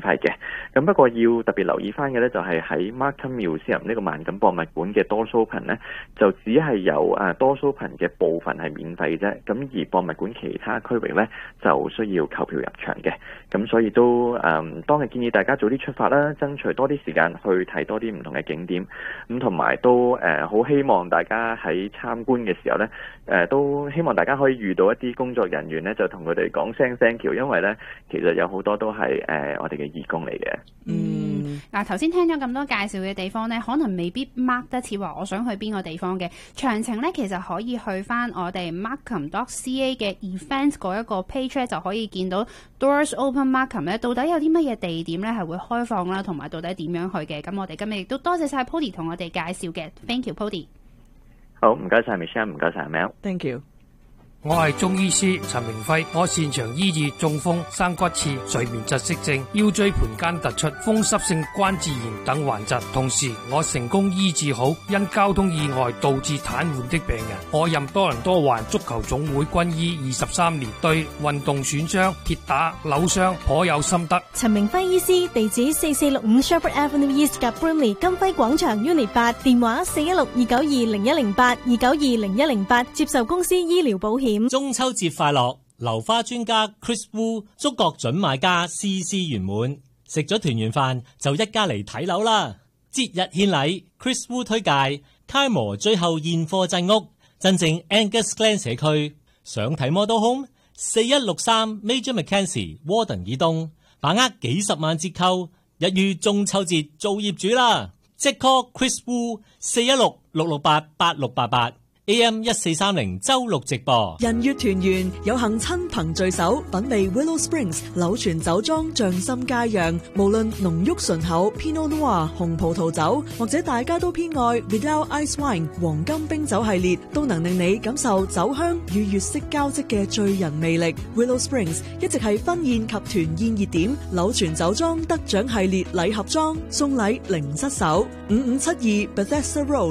費嘅。咁不過要特別留意翻嘅咧，就係喺 Markham Museum 呢個萬錦博物館嘅 Doors Open 咧，就只係有Doors Open 嘅部分係免費嘅啫。咁而博物館其他區域咧就需要購票入場嘅。咁所以都當日建議大家早啲出發啦，爭取多啲時間去睇多啲唔同嘅景點。咁同埋都好希望大家喺參觀嘅時候咧，都希望大家可以遇到一啲工作人員咧，就同佢哋講聲 thank you， 因為咧其實有好多都係我哋嘅義工嚟嘅。 嗱，頭先聽咗咁多介紹嘅地方咧，可能未必 mark 得似話我想去邊個地方嘅。詳情咧其實可以去翻我哋 Markham.ca 嘅 event 嗰一個 page 咧，就可以見到 Doors Open Markham 咧，到底有啲乜嘢地點咧係會開放啦，同埋到底點樣去嘅。咁我哋今日亦都多謝晒 Pody 同我哋介紹嘅 ，thank you Pody。 好，唔該晒 Michelle， 唔該晒 Mel。Thank you。 我係中醫師陳明輝，我擅長醫治中風、生骨刺、睡眠窒息症、腰椎盤間突出、風濕性關節炎等患疾，同時我成功醫治好因交通意外導致癱瘓的病人。我任多倫多環足球總會軍醫23年，對運動損傷、跌打、扭傷頗有心得。 陳明輝醫師，地址4465 Shepherd Avenue East 及 Brimley 金輝廣場 Unit 8，電話416-292-0108 292-0108，接受公司醫療保險。 中秋節快樂！流花專家 Chris Wu 祝各準買家事事圓滿，食咗團圓飯就一家嚟睇樓啦！節日獻禮 ，Chris Wu 推介 Kaimor 最後現貨鎮屋，真正 Angus Glen 社區。想睇 Model Home 4163 Major Mackenzie Warden 以東，把握幾十萬折扣，一於中秋節做業主啦！即 call Chris Wu 416-668-8688。AM 1430周六直播， 人月團圓，有幸親朋聚首，品味 Willow Springs 柳泉酒莊匠心佳釀。無論濃郁醇厚 Pinot Noir 紅葡萄酒，或者大家都偏愛 Vidal Ice Wine 黃金冰酒系列，都能令你感受酒香與月色交織嘅醉人魅力。Willow Springs 一直係婚宴及團宴熱點，柳泉酒莊得獎系列禮盒裝，送禮零失手。5572 Bethesda Road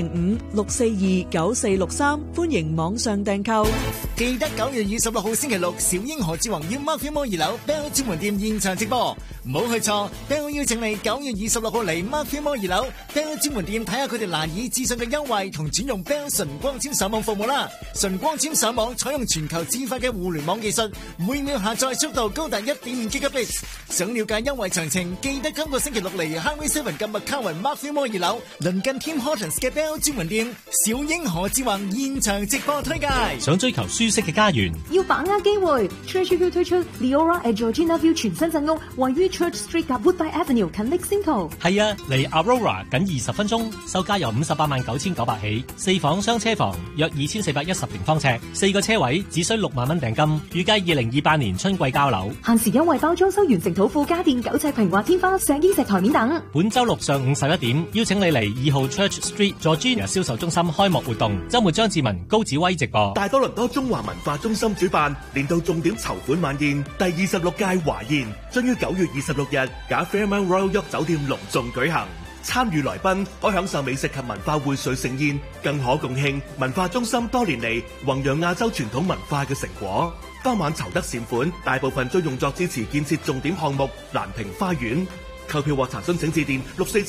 905-642-9463，歡迎網上訂購。 記得9月26號星期六，小英何志宏要 Markham Mall 2樓 Bell 專門店現場直播，唔好去錯。Bell 邀請你9月26號嚟 Markham Mall 2樓 Bell 專門店睇下佢哋難以置信嘅優惠同轉用 Bell 純光纖上網服務啦。純光纖上網採用全球自發嘅互聯網技術，每秒下載速度高達 1.5 Gigabits。想了解優惠詳情，記得今個星期六嚟 Highway 7嘅麥卡雲 Markham Mall 2樓鄰近 Tim Hortons 嘅 Bell 專門店，小英何志宏現場直播推介。 想追求舒適嘅家園， 要把握機會。Church View 推出 Leora at Georgina View 全新鎮屋，位於 Church Street 及 Woodbine Avenue 近 Lexington。 係啊，離 Aurora 僅20分鐘，售價由589900起，4房雙車房，約2410平方尺，4個車位只需6萬蚊訂金，預計2028年春季交樓。 限時優惠包裝修完成土庫家電9尺平滑天花、石英石台面等。 本周六上午11點，邀請你嚟2號 Church Street Georgina 銷售中心開幕活動，周末張志文、高子威直播。 大多倫多中華文化中心主辦年度重點籌款晚宴第26屆華宴，將於9月26日假 Fairmont Royal York 酒店隆重舉行。參與來賓可享受美食及文化薈萃盛宴，更可共慶文化中心多年嚟弘揚亞洲傳統文化嘅成果。當晚籌得善款，大部分都用作支持建設重點項目蘭屏花園。購票或查詢請致電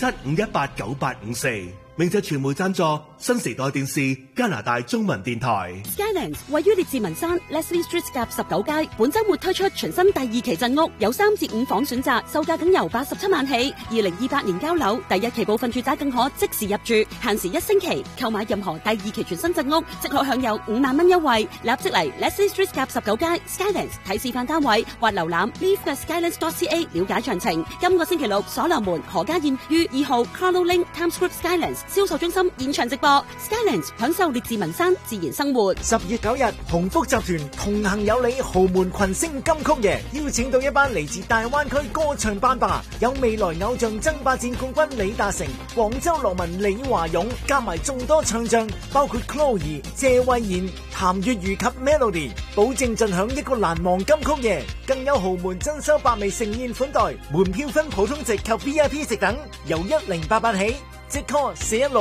647-518-9854。明謝傳媒贊助新時代電視、加拿大中文電台。 Skylands 位於列治文山 Leslie Street 夾19街，本週末推出全新第2期鎮屋，有3至5房選擇，售價僅由87萬起。2028年交樓，第1期部分住宅更可即時入住，限時1星期。購買任何第2期全新鎮屋，即可享有5萬蚊優惠。立即嚟 Leslie Street 夾19街 Skylands 睇示範單位，或瀏覽 Leave 嘅 Skylands.ca 了解詳情。今個星期六，所羅門何家燕於2號 Carlo Link Times Square Skylands銷售中心現場直播 Skylands， 享受列治文山自然生活。 10月9日，鴻福集團同行有你豪門群星金曲夜，邀請到一班嚟自大灣區歌唱班霸，有未來偶像爭霸戰冠軍李達成、廣州羅文李華勇，加埋眾多唱將，包括 Chloe、謝慧妍、譚粵如及 Melody， 保證盡享一個難忘金曲夜。更有豪門珍饈百味盛宴款待，門票分普通席及 VIP 席等，由1088起。即 call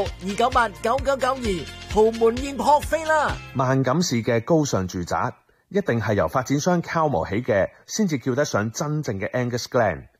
416-298-9992，豪門宴撲飛啦！ 萬錦市嘅高尚住宅，一定係由發展商 Kaimor 起嘅，先至叫得上真正嘅 Angus Glen。